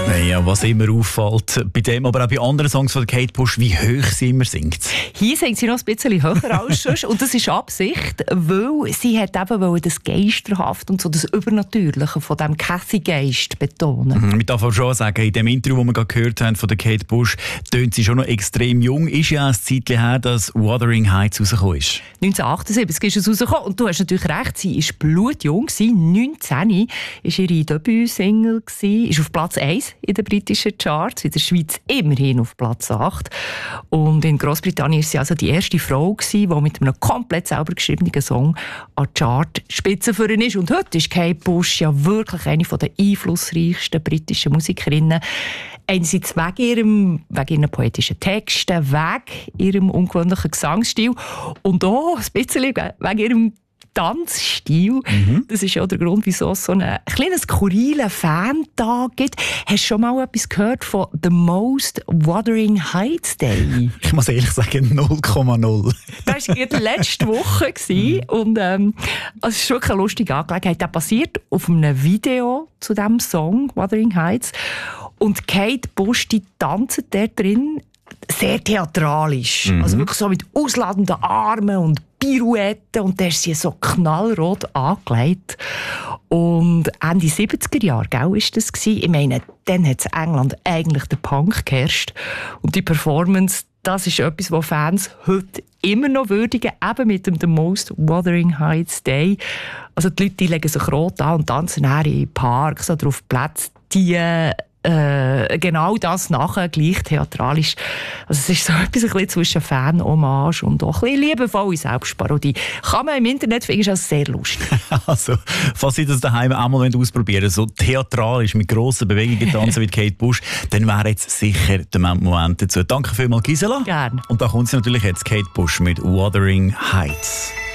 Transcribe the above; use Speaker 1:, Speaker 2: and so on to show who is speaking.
Speaker 1: Ja, was immer auffällt bei dem, aber auch bei anderen Songs von Kate Bush, wie hoch sie immer singt.
Speaker 2: Hier singt sie noch ein bisschen höher als sonst. Und das ist Absicht, weil sie hat eben das Geisterhaft und so das Übernatürliche von diesem Cathy-Geist betonen.
Speaker 1: Ich darf auch schon sagen, in dem Interview, das wir gerade gehört haben von der Kate Bush, tönt sie schon noch extrem jung. Ist ja ein Zeitchen her, dass Wuthering Heights rausgekommen ist.
Speaker 2: 1978 ist es rausgekommen. Und du hast natürlich recht, sie war blutjung. 19 war ihre Debütsingle, ist auf Platz 1 in den britischen Charts, in der Schweiz immerhin auf Platz 8. Und in Großbritannien war sie also die erste Frau, die mit einem komplett selber geschriebenen Song an die Chartspitze führen ist. Und heute ist Kate Bush ja wirklich eine der einflussreichsten britischen Musikerinnen. Einerseits wegen ihren poetischen Texten, wegen ihrem ungewöhnlichen Gesangsstil und auch ein bisschen wegen ihrem Tanzstil. Das ist ja der Grund, wieso es so einen kleinen skurrilen Fan-Tag gibt. Hast du schon mal etwas gehört von The Most Wuthering Heights Day?
Speaker 1: Ich muss ehrlich sagen, 0,0.
Speaker 2: Das war gerade letzte Woche und es ist wirklich eine lustige Angelegenheit. Das passiert auf einem Video zu diesem Song Wuthering Heights und Kate Bush, die tanzt dort drin sehr theatralisch. Also wirklich so mit ausladenden Armen und Pirouetten und da ist sie so knallrot angelegt. Und Ende 70er Jahre, gell, ist das gewesen. Ich meine, dann hat in England eigentlich der Punk geherrscht. Und die Performance, das ist etwas, was Fans heute immer noch würdigen, eben mit dem The Most Wuthering Heights Day. Also die Leute, die legen sich rot an und tanzen in Parks oder auf Plätzen, die genau das nachher gleich theatralisch. Also es ist so etwas ein bisschen zwischen Fan-Hommage und auch ein bisschen liebevolle Selbstparodie. Kann man im Internet finden, ist das sehr lustig.
Speaker 1: Also, falls Sie das daheim einmal ausprobieren, so theatralisch mit grossen Bewegungen tanzen wie Kate Bush, dann wäre jetzt sicher der Moment dazu. Danke vielmals, Gisela.
Speaker 2: Gerne.
Speaker 1: Und da kommt sie natürlich jetzt, Kate Bush mit Wuthering Heights.